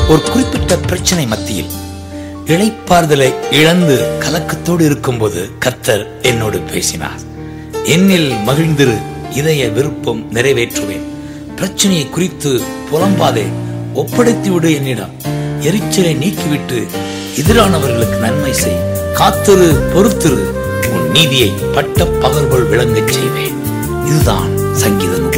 ஒரு குறிப்பிட்ட பிரச்சனை மத்தியில் இளைப்பாறுதலை இழந்து கலக்கத்தோடு இருக்கும்போது கர்த்தர் என்னோடு பேசினார். என்னில் மகிழ்ந்திரு, இதய விருப்பம் நிறைவேற்றுவேன். பிரச்சனையை குறித்து புலம்பாதே, ஒப்படைத்துவிடு என்னிடம். எரிச்சலை நீக்கிவிட்டு எதிரானவர்களுக்கு நன்மை செய். காத்திரு, பொறுத்திரு, உன் நீதியை பட்ட பகர்போல் விளங்கச் செய்வேன். இதுதான் சங்கீதம்